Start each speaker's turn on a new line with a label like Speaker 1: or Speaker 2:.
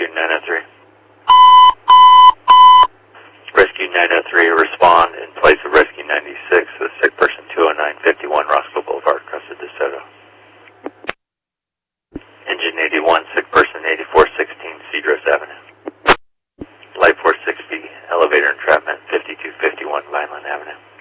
Speaker 1: Rescue 903. Rescue 903, respond in place of Rescue 96 with sick person 20951 Roscoe Boulevard, Costa DeSoto. Engine 81, sick person 8416 Cedros Avenue. Light force 6B, elevator entrapment 5251 Vineland Avenue.